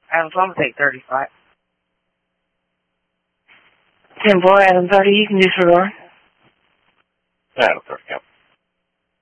I was going to take 35. 10-4, Adam 30, you can do for Lauren. Adam 30, yeah.